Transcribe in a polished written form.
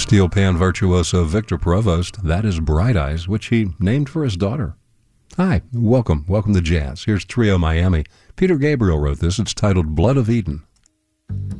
steel pan virtuoso Victor Provost. That is Bright Eyes, which he named for his daughter. Hi, welcome to Jazz. Here's Trio Miami. Peter Gabriel wrote this. It's titled Blood of Eden.